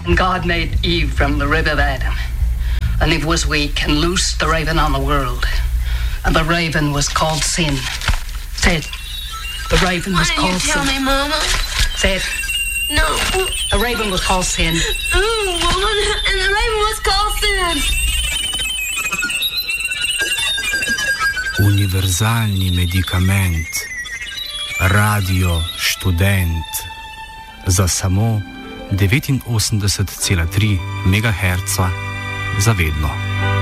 And God made Eve from the rib of Adam. And Eve was weak and loosed the raven on the world. And the raven was called sin. Say it. The raven was called sin. Why don't you tell me, Mama? Say it. No. The raven was called sin. Woman, and the raven was called sin. Univerzalni medikament. Radio Študent. Za samo 89,3 MHz za vedno.